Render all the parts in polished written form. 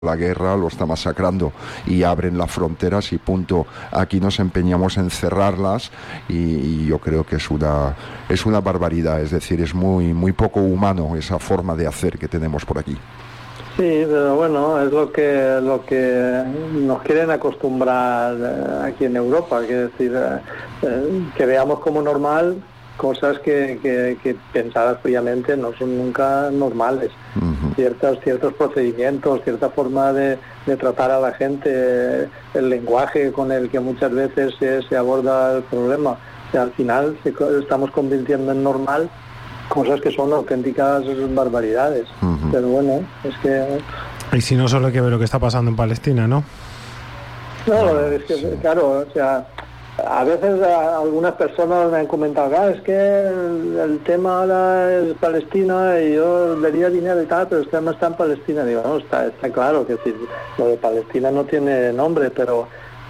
la guerra, lo está masacrando y abren las fronteras y punto. Aquí nos empeñamos en cerrarlas y yo creo que es una barbaridad, es decir, es muy poco humano esa forma de hacer que tenemos por aquí. Sí, pero bueno, es lo que nos quieren acostumbrar aquí en Europa, que es decir, que veamos como normal cosas que pensadas fríamente no son nunca normales. Uh-huh. Ciertos procedimientos, cierta forma de tratar a la gente, el lenguaje con el que muchas veces se aborda el problema. O sea, al final estamos convirtiendo en normal cosas que son auténticas barbaridades. Uh-huh. Pero bueno, es que... Y si no, solo hay que ver lo que está pasando en Palestina, ¿no? No, es que, claro, o sea, a veces algunas personas me han comentado, es que el tema ahora es Palestina y yo daría dinero y tal, pero el tema está en Palestina. Digo, no, está claro que sí, lo de Palestina no tiene nombre, pero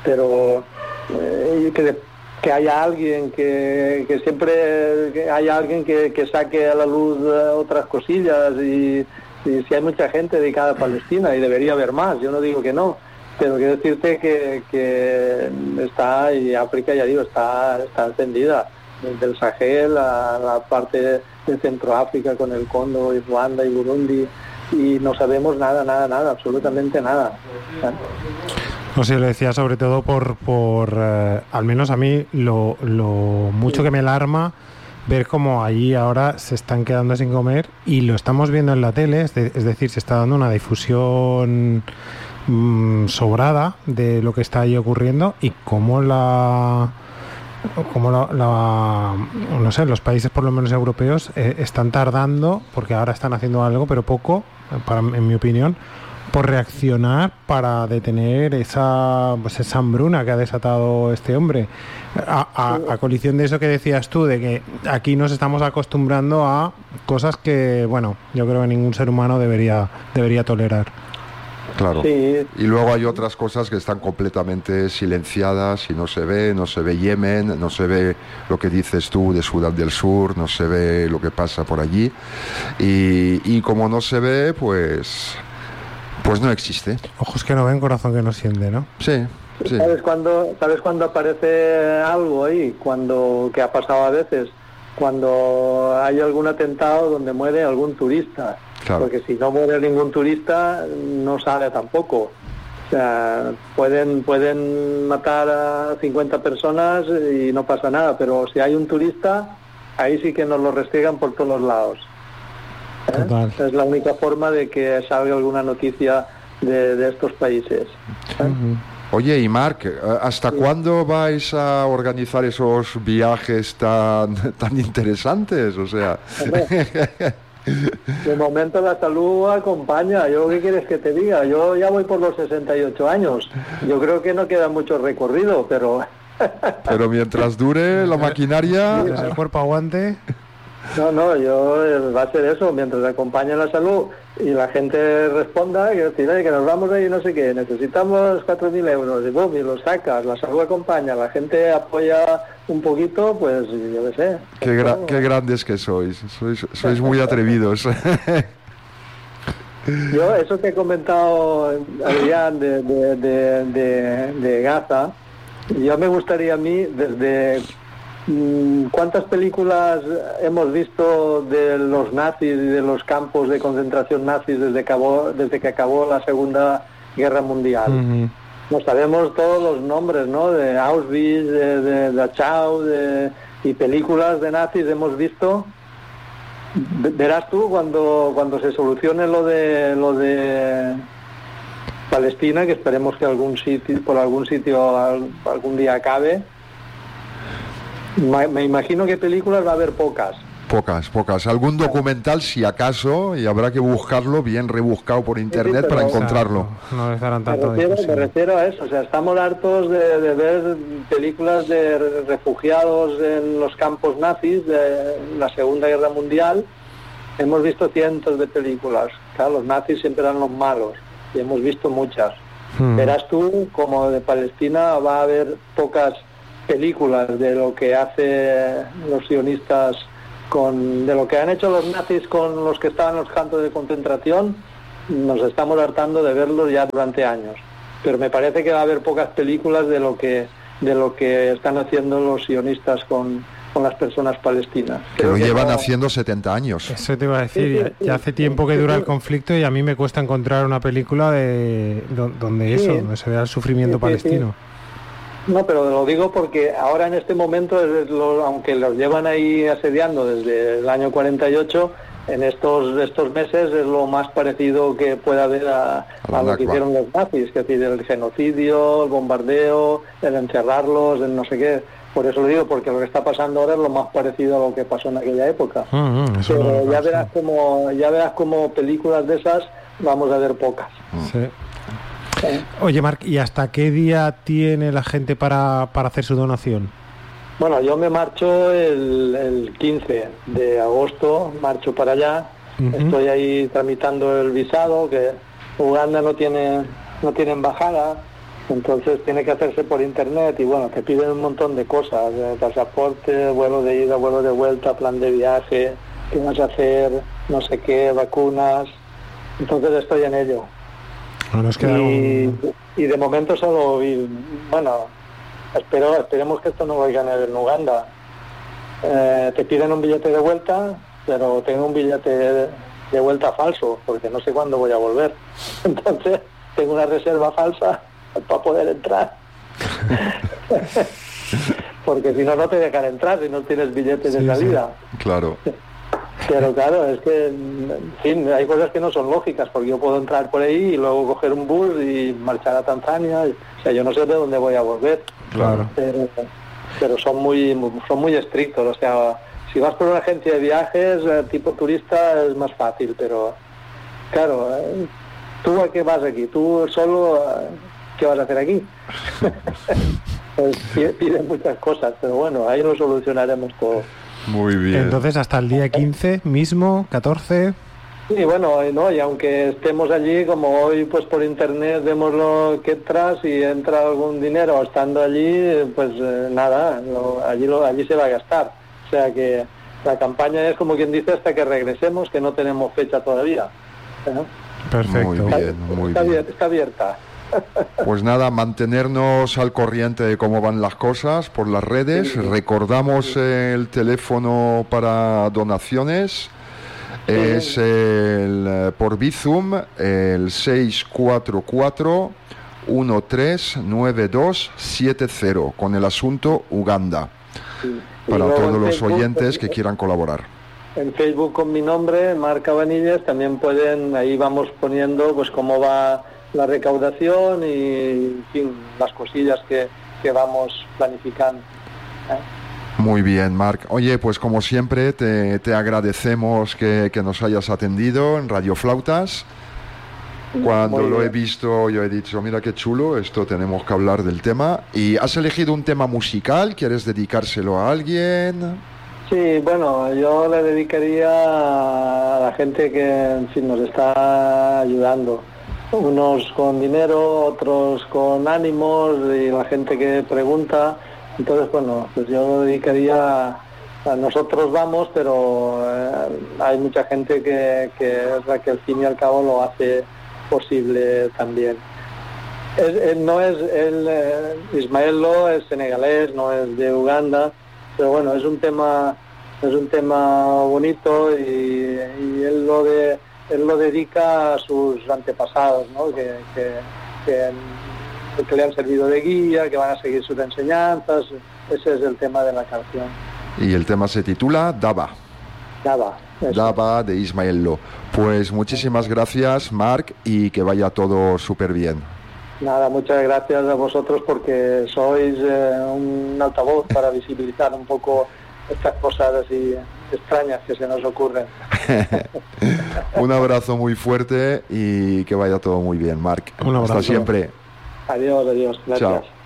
que haya alguien que siempre haya alguien que saque a la luz otras cosillas y si hay mucha gente dedicada a Palestina y debería haber más, yo no digo que no. Pero quiero decirte que está, y África, ya digo, está encendida. Desde el Sahel a la parte de Centroáfrica con el Congo, y Ruanda y Burundi, y no sabemos nada, absolutamente nada. No sé, lo decía sobre todo por al menos a mí, lo mucho que me alarma ver cómo allí ahora se están quedando sin comer, y lo estamos viendo en la tele, es decir, se está dando una difusión sobrada de lo que está ahí ocurriendo, y cómo no sé, los países por lo menos europeos están tardando, porque ahora están haciendo algo, pero poco, en mi opinión, por reaccionar para detener esa hambruna que ha desatado este hombre, a colisión de eso que decías tú, de que aquí nos estamos acostumbrando a cosas que, bueno, yo creo que ningún ser humano debería tolerar. Claro. Sí. Y luego hay otras cosas que están completamente silenciadas y no se ve Yemen, no se ve lo que dices tú de Sudán del Sur, no se ve lo que pasa por allí, y como no se ve, pues no existe. Ojos que no ven, corazón que no siente, ¿no? Sí. ¿Sabes cuándo aparece algo ahí? Que ha pasado a veces, cuando hay algún atentado donde muere algún turista. Claro. Porque si no muere ningún turista, no sale tampoco. O sea, pueden matar a 50 personas y no pasa nada, pero si hay un turista, ahí sí que nos lo restregan por todos los lados. Total. Es la única forma de que salga alguna noticia de estos países. Oye, y Marc, ¿hasta cuándo vais a organizar esos viajes tan interesantes? O sea... De momento la salud acompaña. ¿Yo qué quieres que te diga? Yo ya voy por los 68 años. Yo creo que no queda mucho recorrido, pero... Pero mientras dure la maquinaria... Mientras el cuerpo aguante... Va a ser eso, mientras acompañe la salud y la gente responda, que nos vamos ahí, no sé qué, necesitamos 4.000 euros, y los sacas, la salud acompaña, la gente apoya un poquito, pues yo qué sé. Qué grandes que sois muy atrevidos. Yo, eso que he comentado, Adrián, de Gaza, yo me gustaría a mí, desde... ¿Cuántas películas hemos visto de los nazis y de los campos de concentración nazis desde que acabó la Segunda Guerra Mundial? Uh-huh. No sabemos todos los nombres, ¿no? De Auschwitz, de Dachau, y películas de nazis hemos visto. Verás tú cuando se solucione lo de Palestina, que esperemos que por algún sitio algún día acabe. Me imagino que películas va a haber pocas. Algún documental, si acaso, y habrá que buscarlo bien rebuscado por internet, para encontrarlo. No les darán tanto. Me refiero a eso. O sea, estamos hartos de ver películas de refugiados en los campos nazis de la Segunda Guerra Mundial. Hemos visto cientos de películas. Claro, los nazis siempre eran los malos y hemos visto muchas. Verás tú, como de Palestina va a haber pocas películas de lo que hace los sionistas de lo que han hecho los nazis con los que estaban en los campos de concentración, nos estamos hartando de verlos ya durante años. Pero me parece que va a haber pocas películas de lo que están haciendo los sionistas con las personas palestinas. Que lo llevan haciendo 70 años. Eso te iba a decir, ya hace tiempo que dura el conflicto y a mí me cuesta encontrar una película donde se vea el sufrimiento palestino. No, pero lo digo porque ahora en este momento, aunque los llevan ahí asediando desde el año 48, en estos meses es lo más parecido que pueda haber a lo que hicieron los nazis, es decir, el genocidio, el bombardeo, el encerrarlos, el no sé qué. Por eso lo digo, porque lo que está pasando ahora es lo más parecido a lo que pasó en aquella época. Pero ya verás como películas de esas vamos a ver pocas. Sí. Oye, Marc, ¿y hasta qué día tiene la gente para hacer su donación? Bueno, yo me marcho el 15 de agosto, marcho para allá. Estoy ahí tramitando el visado, que Uganda no tiene embajada, entonces tiene que hacerse por internet y bueno, te piden un montón de cosas, pasaporte, vuelo de ida, vuelo de vuelta, plan de viaje, qué vas a hacer, no sé qué, vacunas. Entonces estoy en ello. No nos queda y de momento solo esperemos que esto no vaya a ganar en Uganda. Te piden un billete de vuelta, pero tengo un billete de vuelta falso, porque no sé cuándo voy a volver. Entonces tengo una reserva falsa para poder entrar. Porque si no te dejan entrar si no tienes billete de salida. Sí, claro. Pero claro, es que, en fin, hay cosas que no son lógicas, porque yo puedo entrar por ahí y luego coger un bus y marchar a Tanzania. O sea, yo no sé de dónde voy a volver. Claro. Pero son muy estrictos. O sea, si vas por una agencia de viajes, tipo turista, es más fácil. Pero, claro, ¿tú a qué vas aquí? ¿Tú solo qué vas a hacer aquí? Pues piden muchas cosas, pero bueno, ahí lo solucionaremos todo. Muy bien. Entonces, hasta el día 15 mismo, 14... Sí, bueno, y aunque estemos allí, como hoy pues por internet vemos lo que entras y entra algún dinero estando allí, pues nada, allí se va a gastar. O sea que la campaña es como quien dice hasta que regresemos, que no tenemos fecha todavía. Perfecto. Muy bien. Está abierta. Pues nada, mantenernos al corriente de cómo van las cosas por las redes. Recordamos el teléfono para donaciones. Es por Bizum, el 644-139270, con el asunto Uganda, para todos los oyentes que quieran colaborar. En Facebook con mi nombre, Marc Cabanillas, también pueden, ahí vamos poniendo pues cómo va la recaudación y en fin, las cosillas que vamos planificando. Muy bien, Marc. Oye, pues como siempre te agradecemos que nos hayas atendido en Radio Flautas. Cuando lo he visto yo he dicho, mira qué chulo, esto tenemos que hablar del tema. ¿Y has elegido un tema musical? ¿Quieres dedicárselo a alguien? Sí, bueno, yo le dedicaría a la gente que en fin nos está ayudando. Unos con dinero, otros con ánimos y la gente que pregunta. Entonces, bueno, pues yo lo dedicaría a nosotros vamos, pero hay mucha gente que es la que al fin y al cabo lo hace posible también. Ismael Lo es senegalés, no es de Uganda, pero bueno, es un tema bonito y él lo dedica a sus antepasados, ¿no? que le han servido de guía, que van a seguir sus enseñanzas. Ese es el tema de la canción. Y el tema se titula Daba. Daba de Ismael Lo. Pues muchísimas gracias, Marc, y que vaya todo súper bien. Nada, muchas gracias a vosotros porque sois un altavoz para visibilizar un poco estas cosas así extrañas que se nos ocurren. Un abrazo muy fuerte y que vaya todo muy bien, Marc. Un abrazo. Hasta siempre. Adiós, gracias. Chao.